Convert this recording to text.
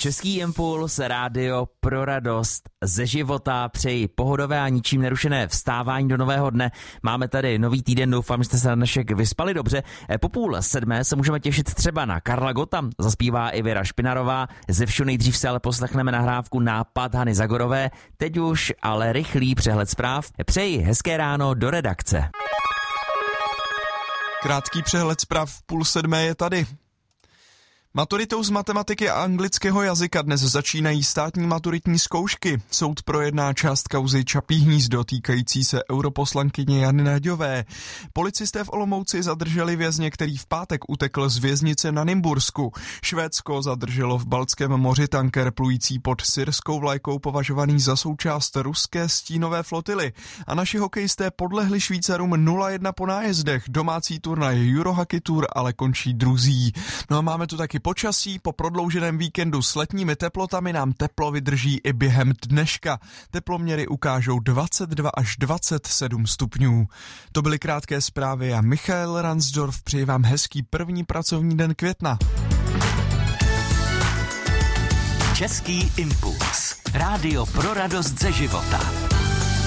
Český impuls, rádio pro radost ze života, přeji pohodové a ničím nerušené vstávání do nového dne. Máme tady nový týden, doufám, že jste se na dnešek vyspali dobře. Po 6:30 se můžeme těšit třeba na Karla Gotta, zaspívá i Věra Špinarová. Ze všeho nejdřív se ale poslechneme nahrávku Nápad Hany Zagorové. Teď už ale rychlý přehled zpráv. Přeji hezké ráno do redakce. Krátký přehled zpráv v 6:30 je tady. Maturitou z matematiky a anglického jazyka dnes začínají státní maturitní zkoušky. Soud projedná část kauzy Čapí hnízdo týkající se europoslankyně Jany Naďové. Policisté v Olomouci zadrželi vězně, který v pátek utekl z věznice na Nymbursku. Švédsko zadrželo v Baltském moři tanker plující pod syrskou vlajkou považovaný za součást ruské stínové flotily. A naši hokejisté podlehli Švýcarům 0-1 po nájezdech. Domácí turnaj Eurohockey Tour ale končí druzí. No a máme tu taky počasí. Po prodlouženém víkendu s letními teplotami nám teplo vydrží i během dneška. Teploměry ukážou 22 až 27 stupňů. To byly krátké zprávy a Michael Ransdorf přeji vám hezký první pracovní den května. Český impuls. Rádio pro radost ze života.